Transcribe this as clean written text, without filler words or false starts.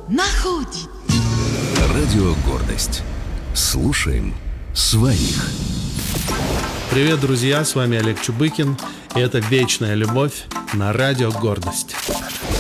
находит. Радио «Гордость». Слушаем своих. Привет, друзья, с вами Олег Чубыкин, и это «Вечная любовь» на радио «Гордость».